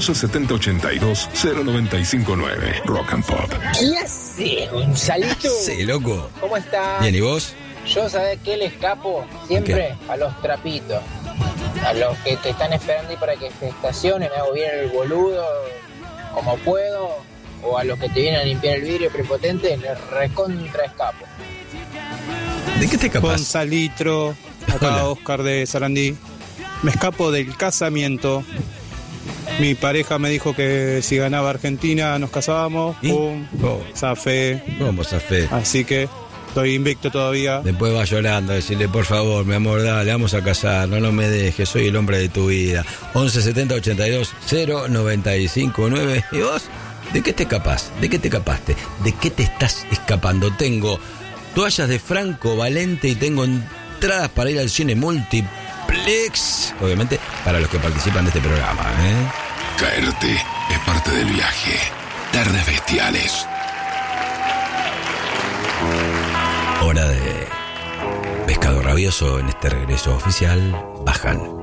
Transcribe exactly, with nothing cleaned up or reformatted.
once setenta ochenta y dos cero noventa y cinco nueve. Rock and Pop. ¿Qué haces, Gonzalito? Sí, loco. ¿Cómo estás? Bien, ¿y vos? Yo, ¿sabés qué le escapo? Siempre a los trapitos. A los que te están esperando ahí para que te estacionen, me hago bien el boludo como puedo. O a los que te vienen a limpiar el vidrio prepotente, les recontra escapo. ¿De qué te escapas? Gonzalitro, acá Hola. Oscar de Sarandí. Me escapo del casamiento. Mi pareja me dijo que si ganaba Argentina nos casábamos. ¿Y? Pum, Oh. zafé. ¿Cómo, Zafé? Así que estoy invicto todavía. Después va llorando a decirle, por favor, mi amor, dale, vamos a casar, no, no me dejes, soy el hombre de tu vida. once setenta ochenta y dos cero noventa y cinco nueve. ¿Y vos? ¿De qué te escapas? ¿De qué te escapaste? ¿De qué te estás escapando? Tengo toallas de Franco Valente y tengo entradas para ir al cine Multiplex. Obviamente, para los que participan de este programa, ¿eh? Caerte es parte del viaje. Tardes bestiales. Hora de pescado rabioso en este regreso oficial. Bajan.